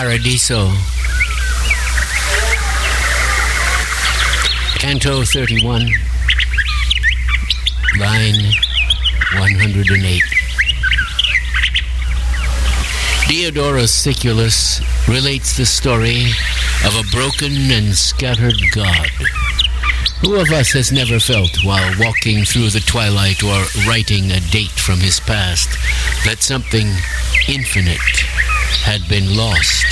Paradiso. Canto 31, line 108. Diodorus Siculus relates the story of a broken and scattered God. Who of us has never felt, while walking through the twilight or writing a date from his past, that something infinite had been lost?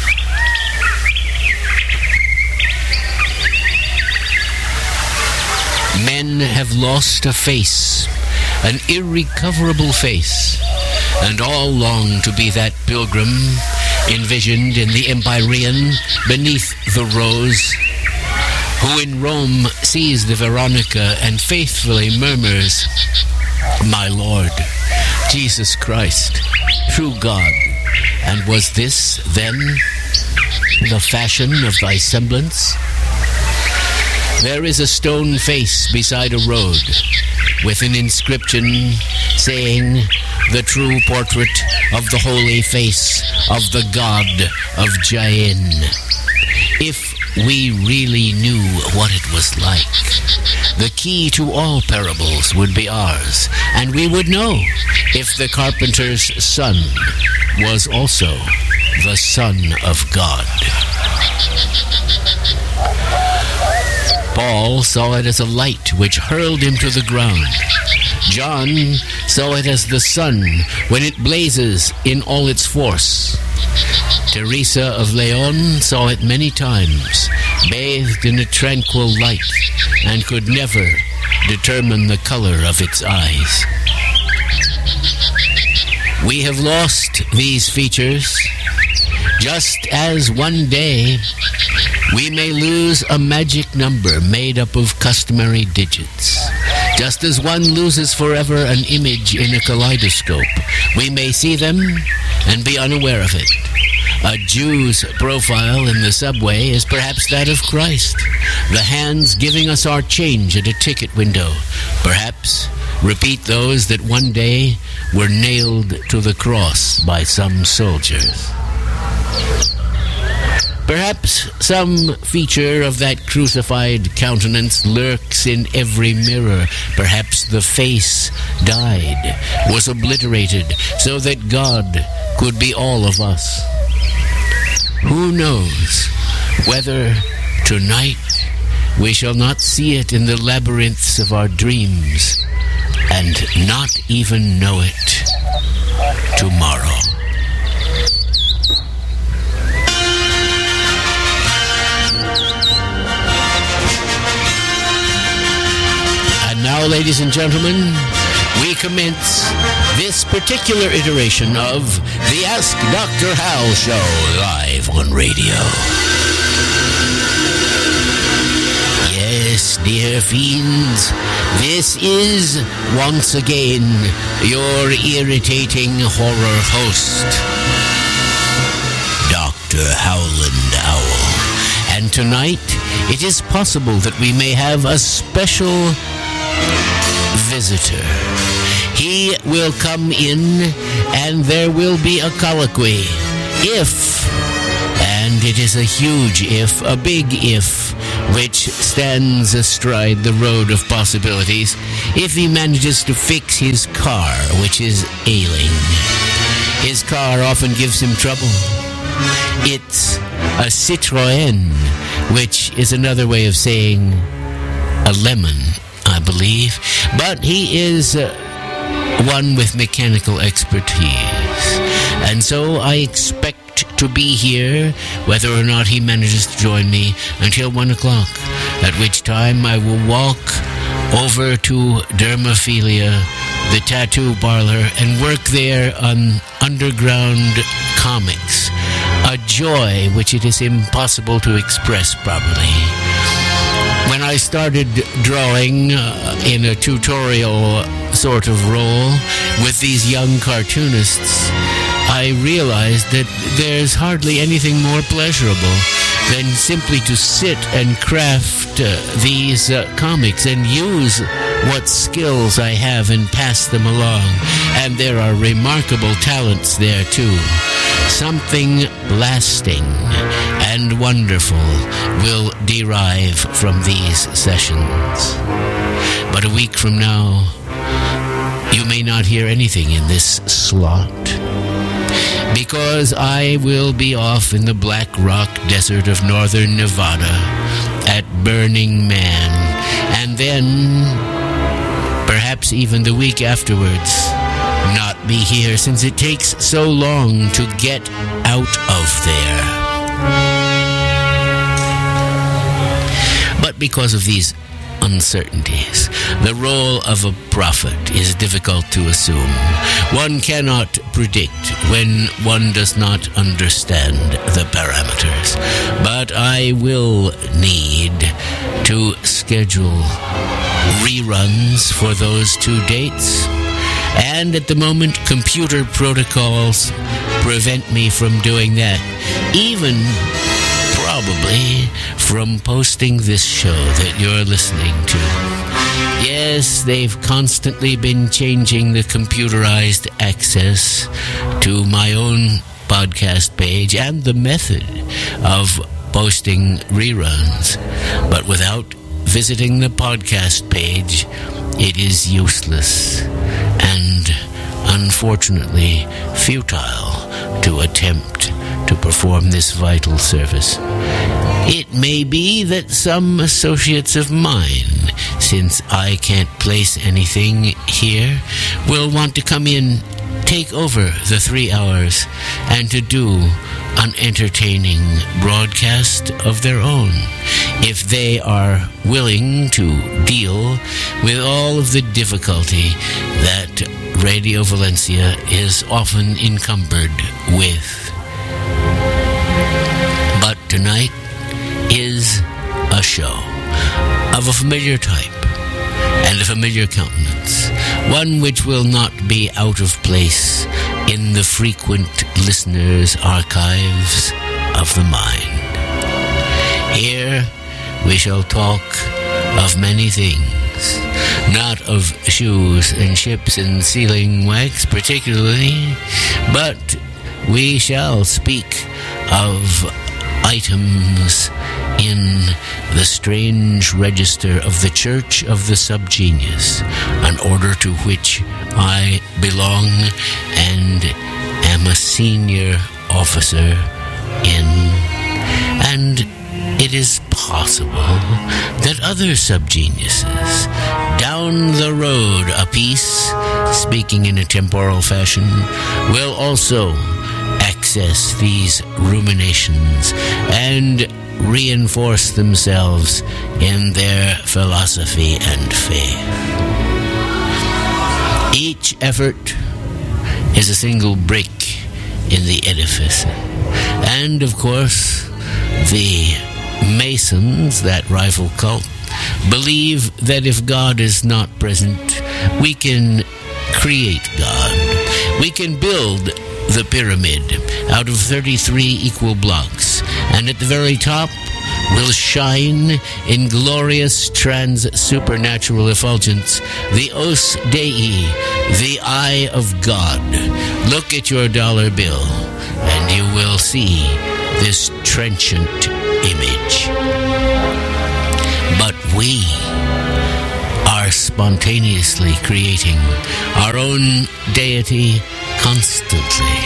Men have lost a face, an irrecoverable face, and all long to be that pilgrim envisioned in the Empyrean beneath the rose, who in Rome sees the Veronica and faithfully murmurs, "My Lord, Jesus Christ, true God, and was this, then, the fashion of thy semblance?" There is a stone face beside a road with an inscription saying, "The true portrait of the holy face of the God of Jain." If we really knew what it was like, the key to all parables would be ours, and we would know if the carpenter's son was also the Son of God. Paul saw it as a light which hurled him to the ground. John saw it as the sun when it blazes in all its force. Teresa of Leon saw it many times, bathed in a tranquil light, and could never determine the color of its eyes. We have lost these features, just as one day we may lose a magic number made up of customary digits. Just as one loses forever an image in a kaleidoscope, we may see them and be unaware of it. A Jew's profile in the subway is perhaps that of Christ. The hands giving us our change at a ticket window perhaps repeat those that one day were nailed to the cross by some soldiers. Perhaps some feature of that crucified countenance lurks in every mirror. Perhaps the face died, was obliterated, so that God could be all of us. Who knows whether tonight we shall not see it in the labyrinths of our dreams and not even know it tomorrow. Now, ladies and gentlemen, we commence this particular iteration of the Ask Dr. Hal Show live on radio. Yes, dear fiends, this is once again your irritating horror host, Dr. Howland Owl. And tonight, it is possible that we may have a special visitor. He will come in and there will be a colloquy. If, and it is a huge if, a big if, which stands astride the road of possibilities, if he manages to fix his car, which is ailing. His car often gives him trouble. It's a Citroën, which is another way of saying a lemon, I believe, but he is one with mechanical expertise, and so I expect to be here, whether or not he manages to join me, until 1 o'clock, at which time I will walk over to Dermophilia, the tattoo parlor, and work there on underground comics, a joy which it is impossible to express properly. When I started drawing in a tutorial sort of role with these young cartoonists, I realized that there's hardly anything more pleasurable than simply to sit and craft these comics and use what skills I have and pass them along. And there are remarkable talents there too. something lasting and wonderful will derive from these sessions. But a week from now, you may not hear anything in this slot, because I will be off in the Black Rock Desert of northern Nevada at Burning Man, and then, perhaps even the week afterwards, not be here, since it takes so long to get out of there. But because of these uncertainties, the role of a prophet is difficult to assume. One cannot predict when one does not understand the parameters. But I will need to schedule reruns for those 2 dates. And at the moment, computer protocols prevent me from doing that. Even probably from posting this show that you're listening to. Yes, they've constantly been changing the computerized access to my own podcast page and the method of posting reruns. But without visiting the podcast page, it is useless and unfortunately futile to attempt to perform this vital service. It may be that some associates of mine, since I can't place anything here, will want to come in, take over the 3 hours, and to do an entertaining broadcast of their own, if they are willing to deal with all of the difficulty that Radio Valencia is often encumbered with. But tonight is a show of a familiar type and a familiar countenance, one which will not be out of place in the frequent listeners' archives of the mind. Here we shall talk of many things, not of shoes and ships and sealing wax particularly, but we shall speak of items in the strange register of the Church of the Subgenius, an order to which I belong and am a senior officer in. And it is possible that other subgeniuses down the road a piece, speaking in a temporal fashion, will also access these ruminations and reinforce themselves in their philosophy and faith. Each effort is a single brick in the edifice. And, of course, the Masons, that rival cult, believe that if God is not present, we can create God. We can build the pyramid out of 33 equal blocks, and at the very top will shine in glorious trans-supernatural effulgence the Os Dei, the Eye of God. Look at your dollar bill, and you will see this trenchant image. But we are spontaneously creating our own deity constantly.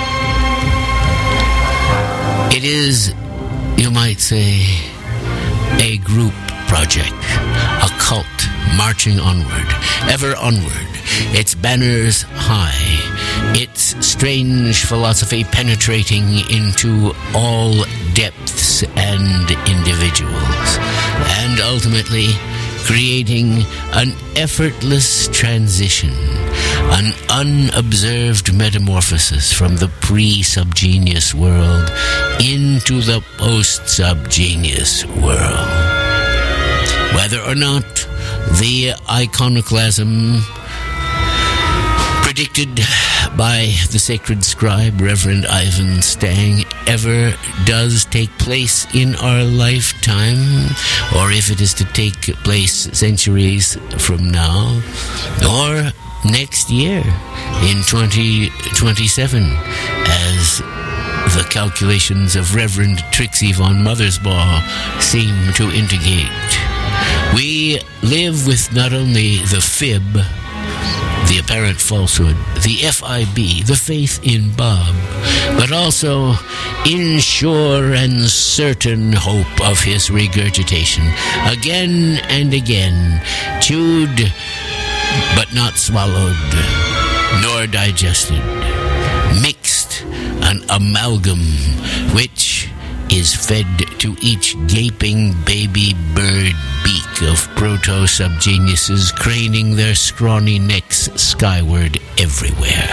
It is, you might say, a group project, a cult marching onward, ever onward, its banners high, its strange philosophy penetrating into all depths and individuals, and ultimately creating an effortless transition, an unobserved metamorphosis from the pre-subgenius world into the post-subgenius world. Whether or not the iconoclasm predicted by the sacred scribe, Reverend Ivan Stang, ever does take place in our lifetime, or if it is to take place centuries from now, or next year in 2027, as calculations of Reverend Trixie von Mothersbaugh seem to indicate. We live with not only the fib, the apparent falsehood, the FIB, the faith in Bob, but also in sure and certain hope of his regurgitation, again and again, chewed but not swallowed, nor digested, mixed, an amalgam which is fed to each gaping baby bird beak of proto-subgeniuses craning their scrawny necks skyward everywhere.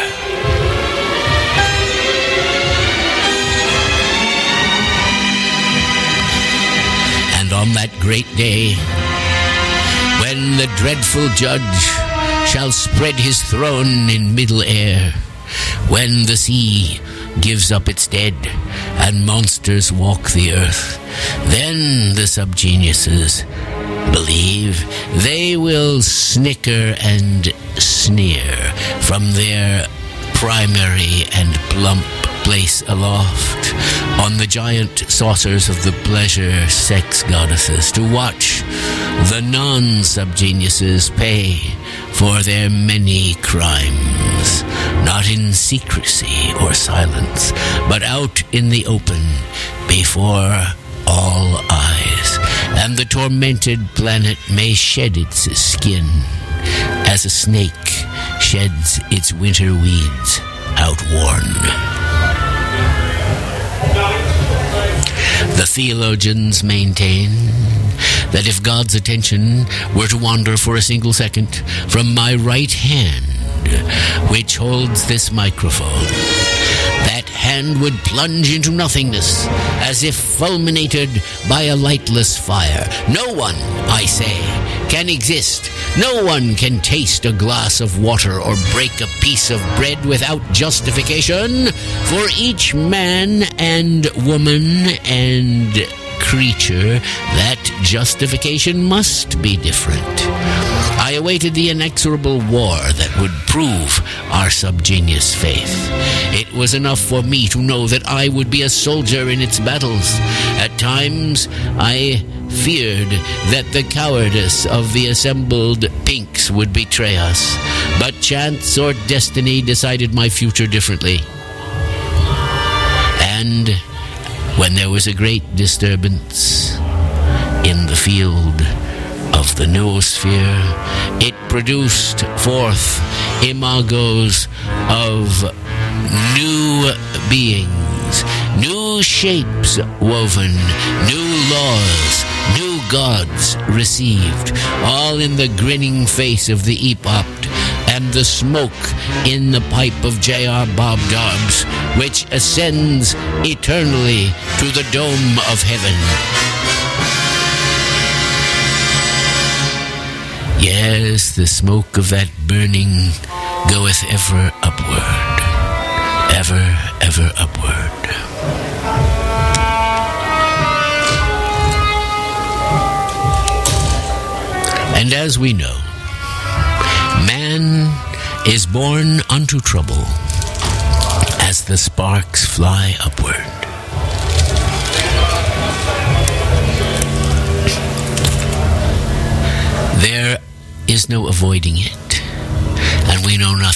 And on that great day, when the dreadful judge shall spread his throne in middle air, when the sea gives up its dead and monsters walk the earth, then the subgeniuses believe they will snicker and sneer from their primary and plump place aloft on the giant saucers of the pleasure sex goddesses to watch the non-subgeniuses pay for their many crimes, not in secrecy or silence, but out in the open before all eyes, and the tormented planet may shed its skin as a snake sheds its winter weeds outworn. The theologians maintain that if God's attention were to wander for a single second from my right hand, which holds this microphone, that hand would plunge into nothingness as if fulminated by a lightless fire. No one, I say, can exist. No one can taste a glass of water or break a piece of bread without justification. For each man and woman and creature, that justification must be different. I awaited the inexorable war that would prove our subgenius faith. It was enough for me to know that I would be a soldier in its battles. At times, I feared that the cowardice of the assembled pinks would betray us, but chance or destiny decided my future differently. And when there was a great disturbance in the field of the noosphere, it produced forth imagos of new beings, new shapes woven, new laws, new gods received, all in the grinning face of the epoch and the smoke in the pipe of J.R. Bob Dobbs, which ascends eternally to the dome of heaven. Yes, the smoke of that burning goeth ever upward, ever upward. And as we know, man is born unto trouble as the sparks fly upward. There is no avoiding it, and we know nothing